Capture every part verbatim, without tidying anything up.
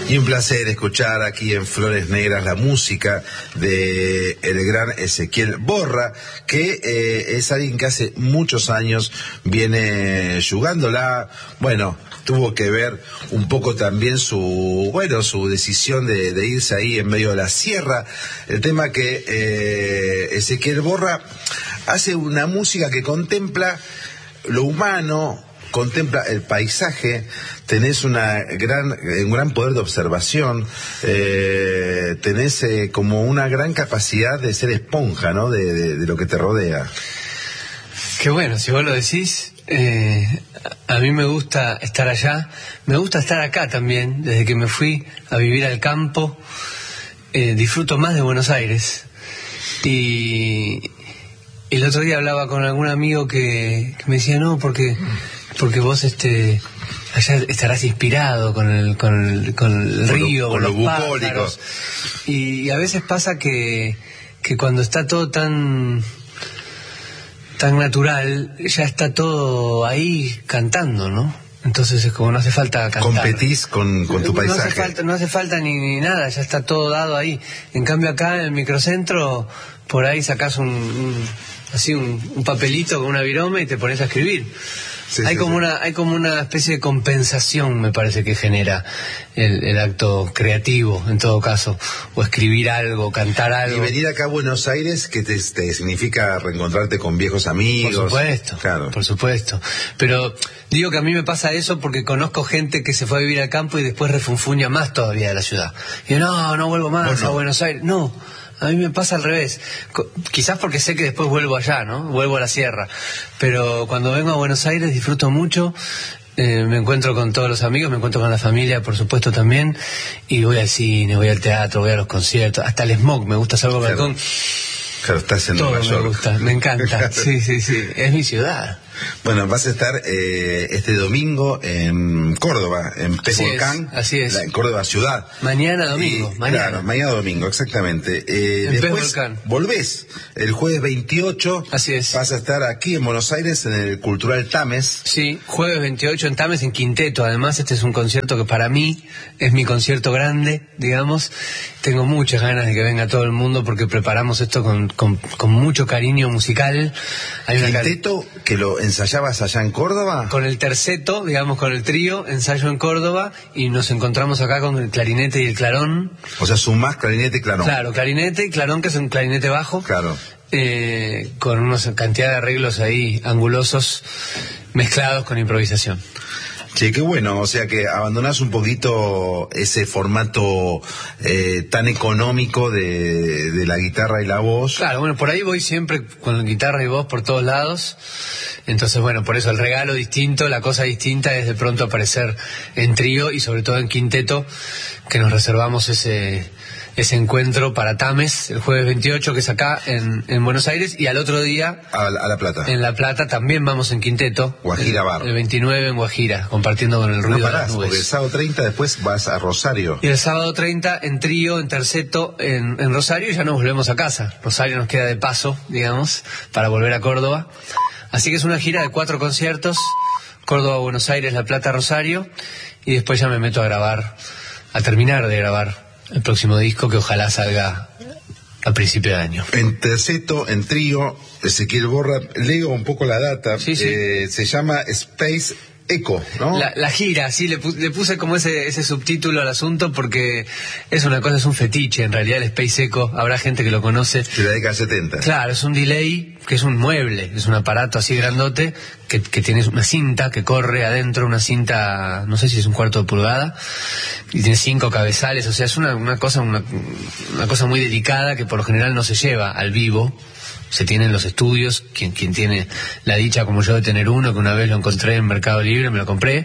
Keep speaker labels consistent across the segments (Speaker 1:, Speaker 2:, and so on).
Speaker 1: Y un placer escuchar aquí en Flores Negras la música de el gran Ezequiel Borra, que eh, es alguien que hace muchos años viene jugándola. Bueno, tuvo que ver un poco también su, bueno, su decisión de, de irse ahí en medio de la sierra. El tema que eh, Ezequiel Borra hace una música que contempla lo humano, contempla el paisaje, tenés una gran, un gran poder de observación, eh, tenés eh, como una gran capacidad de ser esponja, ¿no? De, de, de lo que te rodea.
Speaker 2: Qué bueno, si vos lo decís, eh, a mí me gusta estar allá, me gusta estar acá también, desde que me fui a vivir al campo, eh, disfruto más de Buenos Aires. Y el otro día hablaba con algún amigo que, que me decía, no, porque... porque vos este allá estarás inspirado con el con el, con el con río,
Speaker 1: lo,
Speaker 2: con,
Speaker 1: con
Speaker 2: los pájaros. Y, y a veces pasa que que cuando está todo tan tan natural, ya está todo ahí cantando, ¿no? Entonces es como no hace falta cantar.
Speaker 1: Competís con, con tu paisaje.
Speaker 2: No hace falta, no hace falta ni, ni nada, ya está todo dado ahí. En cambio acá en el microcentro, por ahí sacás un, un así un, un papelito con una virome y te pones a escribir. Sí, hay sí, como sí. una hay como una especie de compensación, me parece, que genera el, el acto creativo, en todo caso, o escribir algo, cantar algo.
Speaker 1: Y venir acá a Buenos Aires, que te, te significa reencontrarte con viejos amigos.
Speaker 2: Por supuesto, claro. Por supuesto. Pero digo que a mí me pasa eso porque conozco gente que se fue a vivir al campo y después refunfuña más todavía de la ciudad. Y yo, no, no vuelvo más bueno. a Buenos Aires. No. A mí me pasa al revés, quizás porque sé que después vuelvo allá, ¿no? Vuelvo a la sierra, pero cuando vengo a Buenos Aires disfruto mucho, eh, me encuentro con todos los amigos, me encuentro con la familia, por supuesto, también, y voy al cine, voy al teatro, voy a los conciertos, hasta el smog, me gusta salir al balcón.
Speaker 1: Claro, estás en Nueva York.
Speaker 2: Todo me gusta, me encanta, sí, sí, sí, es mi ciudad.
Speaker 1: Bueno, vas a estar eh, este domingo en Córdoba, en Pez Volcán.
Speaker 2: Así es.
Speaker 1: La, en Córdoba ciudad.
Speaker 2: Mañana domingo.
Speaker 1: Y,
Speaker 2: mañana.
Speaker 1: Claro, mañana domingo, exactamente. Eh,
Speaker 2: en
Speaker 1: después
Speaker 2: Pez Volcán.
Speaker 1: Volvés el jueves veintiocho.
Speaker 2: Así es.
Speaker 1: Vas a estar aquí en Buenos Aires en el Cultural Tames.
Speaker 2: Sí, jueves veintiocho en Tames, en Quinteto. Además, este es un concierto que para mí es mi concierto grande, digamos. Tengo muchas ganas de que venga todo el mundo porque preparamos esto con, con, con mucho cariño musical. Hay una
Speaker 1: Quinteto car... que lo ensayabas allá en Córdoba.
Speaker 2: Con el terceto, digamos, con el trío, ensayo en Córdoba y nos encontramos acá con el clarinete y el clarón.
Speaker 1: O sea, sumás clarinete y clarón.
Speaker 2: Claro, clarinete y clarón, que es un clarinete bajo.
Speaker 1: Claro.
Speaker 2: Eh, con una cantidad de arreglos ahí angulosos mezclados con improvisación.
Speaker 1: Che, qué bueno, o sea que abandonás un poquito ese formato eh, tan económico de, de la guitarra y la voz.
Speaker 2: Claro, bueno, por ahí voy siempre con guitarra y voz por todos lados. Entonces, bueno, por eso el regalo distinto, la cosa distinta es de pronto aparecer en trío y sobre todo en quinteto, que nos reservamos ese... ese encuentro para Tames el jueves veintiocho, que es acá en, en Buenos Aires, y al otro día
Speaker 1: a la, a La Plata.
Speaker 2: En La Plata también vamos en quinteto.
Speaker 1: Guajira Bar.
Speaker 2: El, el veintinueve en Guajira, compartiendo con el ruido
Speaker 1: no parás,
Speaker 2: de las nubes.
Speaker 1: Porque el sábado treinta después vas a Rosario.
Speaker 2: Y el sábado treinta en trío, en terceto, en, en Rosario, y ya nos volvemos a casa. Rosario nos queda de paso, digamos, para volver a Córdoba. Así que es una gira de cuatro conciertos: Córdoba, Buenos Aires, La Plata, Rosario, y después ya me meto a grabar, a terminar de grabar el próximo disco, que ojalá salga a principio de año.
Speaker 1: En terceto, en trío, Ezequiel Borra, leo un poco la data,
Speaker 2: sí, sí.
Speaker 1: Eh, se llama Space Echo, ¿no?
Speaker 2: La, la gira, sí, le, pu le puse como ese, ese subtítulo al asunto porque es una cosa, es un fetiche, en realidad, el Space Echo, habrá gente que lo conoce.
Speaker 1: De la década setenta.
Speaker 2: Claro, es un delay, que es un mueble, es un aparato así grandote, que, que tiene una cinta que corre adentro, una cinta, no sé si es un cuarto de pulgada, y tiene cinco cabezales, o sea, es una, una cosa, una, una cosa muy delicada que por lo general no se lleva al vivo. Se tiene en los estudios, quien, quien tiene la dicha como yo de tener uno, que una vez lo encontré en Mercado Libre, me lo compré,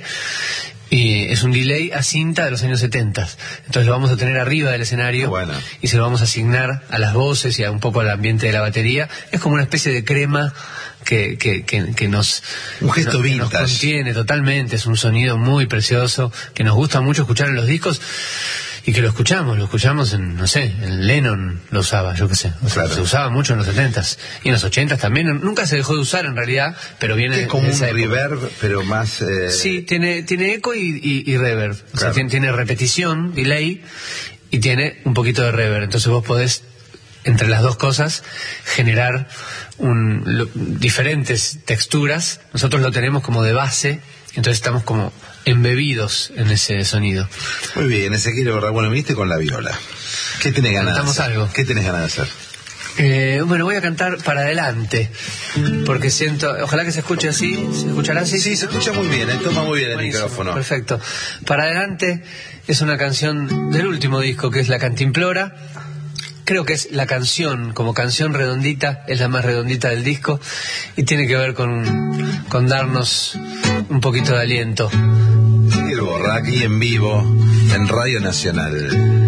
Speaker 2: y es un delay a cinta de los años setenta, entonces lo vamos a tener arriba del escenario.
Speaker 1: Bueno.
Speaker 2: Y se lo vamos a asignar a las voces y a un poco al ambiente de la batería. Es como una especie de crema que, que, que, que nos,
Speaker 1: un gesto
Speaker 2: no,
Speaker 1: vintage.
Speaker 2: Que nos contiene totalmente, es un sonido muy precioso, que nos gusta mucho escuchar en los discos. y que lo escuchamos, lo escuchamos en, no sé, en Lennon lo usaba, yo qué sé. O sea,
Speaker 1: claro.
Speaker 2: Se usaba mucho en los setentas y en los ochentas también. Nunca se dejó de usar en realidad, pero viene
Speaker 1: es como
Speaker 2: de
Speaker 1: un
Speaker 2: esa época.
Speaker 1: reverb, pero más... Eh...
Speaker 2: Sí, tiene, tiene eco y, y, y reverb. O
Speaker 1: claro.
Speaker 2: sea, tiene, tiene repetición, delay, y tiene un poquito de reverb. Entonces vos podés, entre las dos cosas, generar un, lo, diferentes texturas. Nosotros lo tenemos como de base, entonces estamos como embebidos en ese sonido.
Speaker 1: Muy bien, Ezequiel Borra. Bueno, viniste con la viola. ¿Qué tenés ganas
Speaker 2: Cantamos
Speaker 1: de hacer?
Speaker 2: algo.
Speaker 1: ¿Qué tenés ganas de hacer?
Speaker 2: Eh, bueno, voy a cantar para adelante, porque siento, ojalá que se escuche así. ¿Se escuchará así?
Speaker 1: Sí, se escucha muy bien, eh, toma muy bien el
Speaker 2: Buenísimo,
Speaker 1: micrófono.
Speaker 2: Perfecto. Para adelante es una canción del último disco, que es La Cantimplora. Creo que es la canción, como canción redondita, es la más redondita del disco, y tiene que ver con, con darnos un poquito de aliento.
Speaker 1: Ezequiel Borra, aquí en vivo, en Radio Nacional.